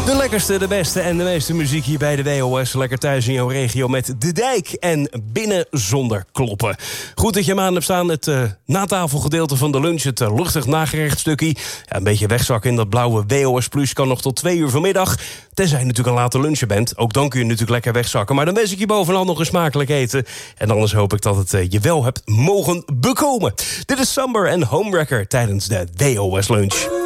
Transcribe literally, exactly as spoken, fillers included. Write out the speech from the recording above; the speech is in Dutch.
De lekkerste, de beste en de meeste muziek hier bij de W O S. Lekker thuis in jouw regio met De Dijk en Binnen Zonder Kloppen. Goed dat je hem aan hebt staan. Het uh, natafelgedeelte van de lunch, het uh, luchtig nagerechtstukje. Ja, een beetje wegzakken in dat blauwe W O S Plus kan nog tot twee uur vanmiddag. Tenzij je natuurlijk een late lunchen bent. Ook dan kun je natuurlijk lekker wegzakken. Maar dan wens ik je bovenal nog een smakelijk eten. En anders hoop ik dat het uh, je wel hebt mogen bekomen. Dit is Summer en Homewrecker tijdens de W O S Lunch.